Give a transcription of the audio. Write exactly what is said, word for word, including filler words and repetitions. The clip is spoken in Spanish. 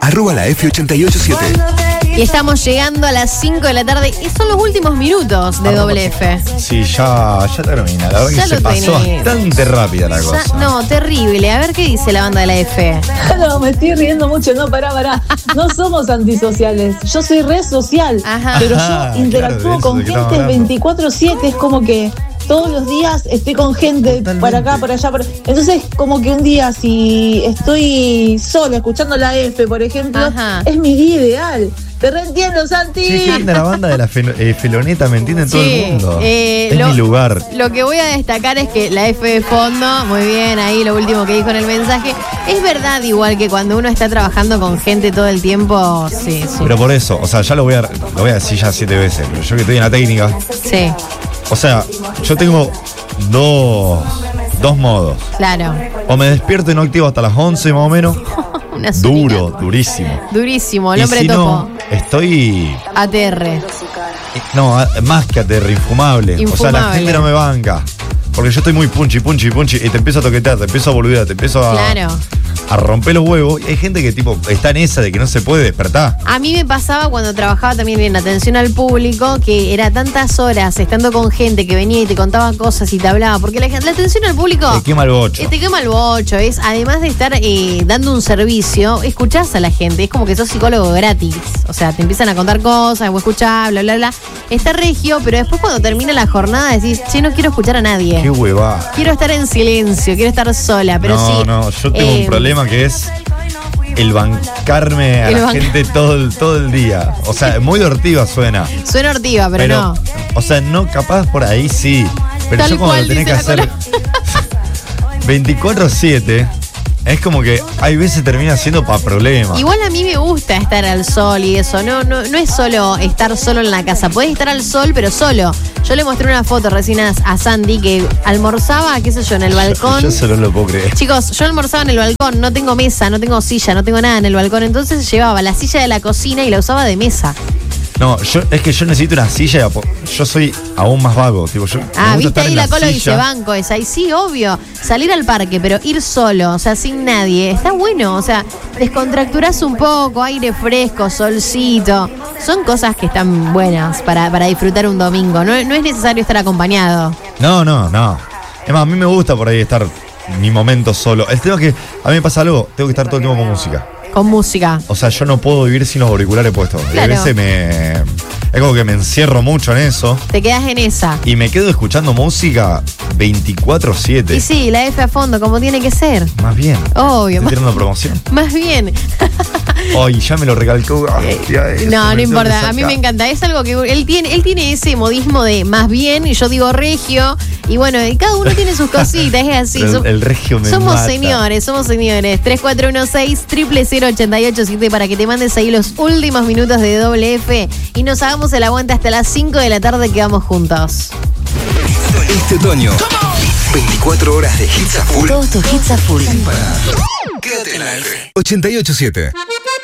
arroba la F ochenta y ocho siete. Y estamos llegando a las cinco de la tarde y son los últimos minutos de Doble F. Sí, ya, ya termina. La verdad Ya que se lo pasó tenés. bastante rápida la Ya- cosa. no, terrible. A ver qué dice la banda de la F. No, me estoy riendo mucho, no, pará, pará. No somos antisociales. Yo soy re social, Ajá. pero Ajá, yo interactúo claro, de eso con de que estamos gente hablando. veinticuatro siete. Es como que todos los días estoy con gente Totalmente. para acá, para allá. Para... Entonces, como que un día, si estoy sola escuchando la F, por ejemplo, Ajá. es mi día ideal. Te reentiendo, Santi. Sí, qué linda la banda de la fel- eh, Feloneta, ¿me entienden todo Sí, el mundo? eh, es lo- mi lugar. Lo que voy a destacar es que la F de fondo, muy bien, ahí lo último que dijo en el mensaje. Es verdad, igual que cuando uno está trabajando con gente todo el tiempo, sí, sí. Pero por eso, o sea, ya lo voy a, lo voy a decir ya siete veces, pero yo que estoy en la técnica, Sí, o sea, yo tengo dos, dos modos. claro. O me despierto y no activo hasta las once más o menos. Una azulina. Duro, durísimo. Durísimo, el Y hombre si topo. no, estoy... A T R. No, a- más que aterre, infumable. O sea, Infumable. la gente no me banca. Porque yo estoy muy punchy, punchy, punchy. Y te empiezo a toquetear, te empiezo a boludear, te empiezo a, Claro. a romper los huevos. Y hay gente que tipo está en esa de que no se puede despertar. A mí me pasaba cuando trabajaba también en atención al público, que era tantas horas estando con gente que venía y te contaba cosas y te hablaba, porque la, la atención al público Te quema el bocho. eh, te quema el bocho, es además de estar eh, dando un servicio, escuchás a la gente, es como que sos psicólogo gratis, o sea, te empiezan a contar cosas, vos escuchás, bla, bla, bla, está regio, pero después cuando termina la jornada decís, che, no quiero escuchar a nadie. Qué hueva. Quiero estar en silencio, quiero estar sola, pero no, sí. no, yo tengo eh, un problema que es el bancarme a El la ban- gente todo el, todo el día. O sea, muy hortiva suena. Suena hortiva, pero, no. O sea, no, capaz por ahí sí. Pero Tal yo como cual, lo tenés que dice la hacer veinticuatro siete, es como que hay veces termina siendo para problemas. Igual a mí me gusta estar al sol y eso, no, no, no es solo estar solo en la casa, podés estar al sol pero solo. Yo le mostré una foto recién a, a Sandy que almorzaba, qué sé yo, en el balcón. Yo, yo solo lo puedo creer. Chicos, yo almorzaba en el balcón, no tengo mesa, no tengo silla, no tengo nada en el balcón, entonces llevaba la silla de la cocina y la usaba de mesa. No, yo, es que yo necesito una silla. y apo- Yo soy aún más vago. Tipo, yo, me Ah, gusta viste estar ahí en la Colo dice silla. banco esa. Y sí, obvio, salir al parque, pero ir solo, o sea, sin nadie, está bueno. O sea, descontracturás un poco, aire fresco, solcito. Son cosas que están buenas para, para disfrutar un domingo. No, no es necesario estar acompañado. No, no, no. Es más, a mí me gusta por ahí estar mi momento solo. El tema es que a mí me pasa algo, tengo que estar todo el tiempo con música. Con música. O sea, yo no puedo vivir sin los auriculares puestos. Y a Claro. veces me. Es como que me encierro mucho en eso. Te quedas en esa. Y me quedo escuchando música veinticuatro siete. Y sí, la F a fondo, como tiene que ser. Más bien. Obvio. Estoy Más, tirando promoción. más bien. Ay, ya me lo recalcó. Ay, ya, eso, No, me no tengo que importa. A mí sacar. me encanta. Es algo que él tiene, él tiene ese modismo de más bien, y yo digo regio. Y bueno, y cada uno tiene sus cositas, es así. Pero el- Som- el regio me Somos mata. señores, somos señores. tres cuatro uno seis, cero cero cero, ocho ocho siete para que te mandes ahí los últimos minutos de Doble F y nos hagamos el aguante hasta las cinco de la tarde que vamos juntos. Este otoño, veinticuatro horas de hits a full. Todos tus hits a full. Quédate en la F ochenta y ocho siete.